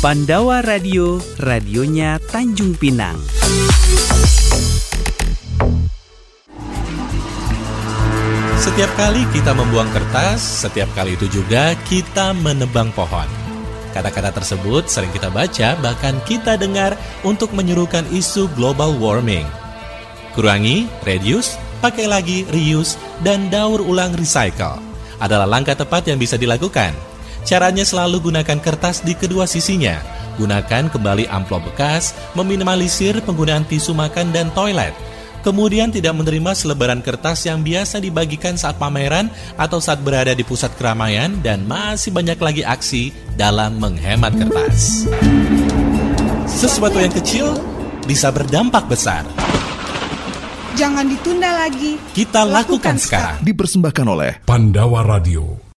Pandawa Radio, radionya Tanjung Pinang. Setiap kali kita membuang kertas, setiap kali itu juga kita menebang pohon. Kata-kata tersebut sering kita baca, bahkan kita dengar untuk menyerukan isu global warming. Kurangi, reduce, pakai lagi, reuse, dan daur ulang recycle adalah langkah tepat yang bisa dilakukan. Caranya selalu gunakan kertas di kedua sisinya. Gunakan kembali amplop bekas, meminimalisir penggunaan tisu makan dan toilet. Kemudian tidak menerima selebaran kertas yang biasa dibagikan saat pameran atau saat berada di pusat keramaian, dan masih banyak lagi aksi dalam menghemat kertas. Sesuatu yang kecil bisa berdampak besar. Jangan ditunda lagi. Kita lakukan sekarang. Dipersembahkan oleh Pandawa Radio.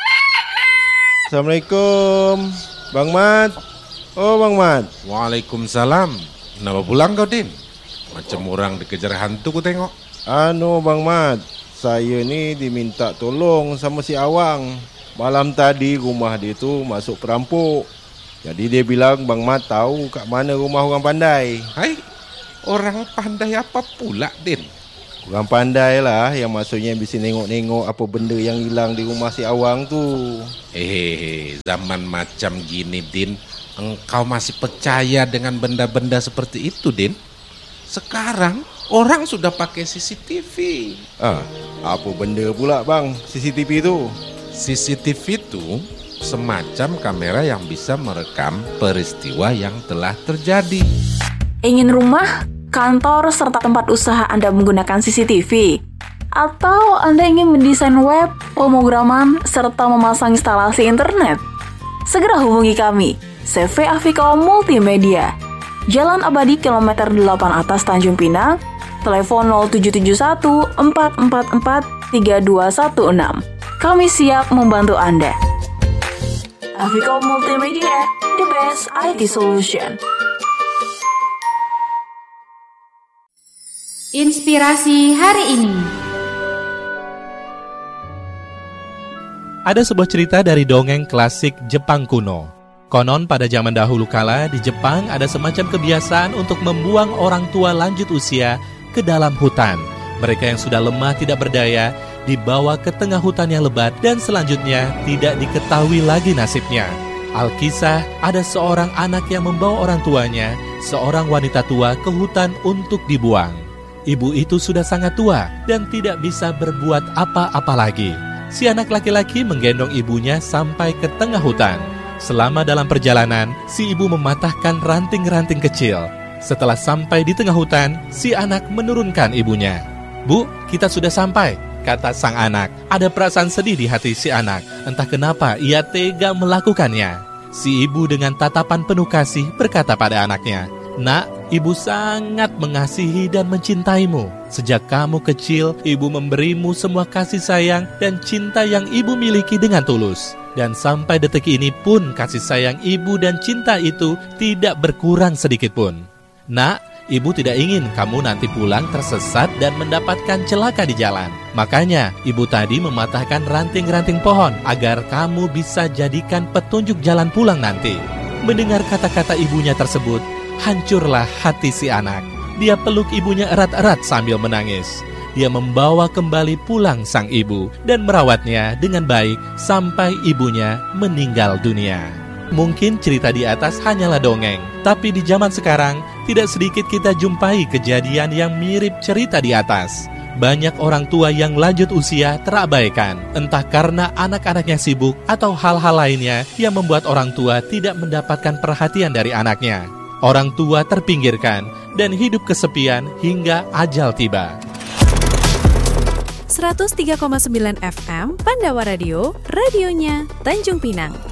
Assalamualaikum, Bang Mat. Oh, Bang Mat. Waalaikumsalam. Kenapa pulang kau, Din? Macam orang dikejar hantu ku tengok. Bang Mat, saya ni diminta tolong sama si Awang. Malam tadi rumah dia tu masuk perampok. Jadi dia bilang Bang Mat tahu kat mana rumah orang pandai. Hai, orang pandai apa pula, Din? Orang pandai lah, yang maksudnya bisa nengok-nengok apa benda yang hilang di rumah si Awang tu. Zaman macam gini, Din, engkau masih percaya dengan benda-benda seperti itu, Din? Sekarang orang sudah pakai CCTV. Apa benda pula bang CCTV tu? CCTV itu semacam kamera yang bisa merekam peristiwa yang telah terjadi. Ingin rumah, kantor, serta tempat usaha Anda menggunakan CCTV? Atau Anda ingin mendesain web, pemrograman, serta memasang instalasi internet? Segera hubungi kami, CV Afiko Multimedia. Jalan Abadi kilometer 8 atas Tanjung Pinang, telepon 0771 444 3216. Kami siap membantu Anda. Afiko Multimedia, the best IT solution. Inspirasi hari ini. Ada sebuah cerita dari dongeng klasik Jepang kuno. Konon pada zaman dahulu kala di Jepang ada semacam kebiasaan untuk membuang orang tua lanjut usia ke dalam hutan. Mereka yang sudah lemah tidak berdaya dibawa ke tengah hutan yang lebat dan selanjutnya tidak diketahui lagi nasibnya. Alkisah, ada seorang anak yang membawa orang tuanya, seorang wanita tua, ke hutan untuk dibuang. Ibu itu sudah sangat tua dan tidak bisa berbuat apa-apa lagi. Si anak laki-laki menggendong ibunya sampai ke tengah hutan. Selama dalam perjalanan, si ibu mematahkan ranting-ranting kecil. Setelah sampai di tengah hutan, si anak menurunkan ibunya. "Bu, kita sudah sampai," kata sang anak. Ada perasaan sedih di hati si anak. Entah kenapa ia tega melakukannya. Si ibu dengan tatapan penuh kasih berkata pada anaknya, "Nak, ibu sangat mengasihi dan mencintaimu. Sejak kamu kecil, ibu memberimu semua kasih sayang dan cinta yang ibu miliki dengan tulus. Dan sampai detik ini pun kasih sayang ibu dan cinta itu tidak berkurang sedikit pun. Nak, ibu tidak ingin kamu nanti pulang tersesat dan mendapatkan celaka di jalan. Makanya, ibu tadi mematahkan ranting-ranting pohon agar kamu bisa jadikan petunjuk jalan pulang nanti." Mendengar kata-kata ibunya tersebut, hancurlah hati si anak. Dia peluk ibunya erat-erat sambil menangis. Dia membawa kembali pulang sang ibu dan merawatnya dengan baik sampai ibunya meninggal dunia. Mungkin cerita di atas hanyalah dongeng, tapi di zaman sekarang tidak sedikit kita jumpai kejadian yang mirip cerita di atas. Banyak orang tua yang lanjut usia terabaikan, entah karena anak-anaknya sibuk atau hal-hal lainnya yang membuat orang tua tidak mendapatkan perhatian dari anaknya. Orang tua terpinggirkan dan hidup kesepian hingga ajal tiba. 103,9 FM Pandawa Radio, radionya Tanjung Pinang.